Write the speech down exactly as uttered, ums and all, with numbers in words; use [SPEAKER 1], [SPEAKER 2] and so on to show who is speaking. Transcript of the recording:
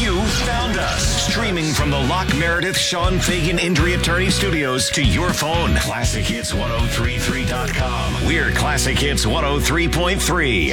[SPEAKER 1] You found us. Streaming from the Locke Meredith Sean Fagan Injury Attorney Studios to your phone. Classic Hits ten thirty-three dot com. We're Classic Hits one oh three point three.